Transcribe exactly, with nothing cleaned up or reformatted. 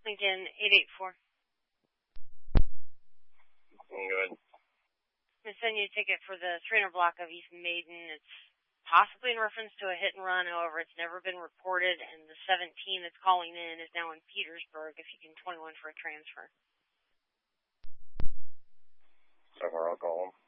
Lincoln eight eight four. Go ahead. I'm going to send you a ticket for the three hundred block of East Maiden. It's possibly in reference to a hit and run. However, it's never been reported, and the seventeen that's calling in is now in Petersburg. If you can twenty-one for a transfer. So far, I'll call him.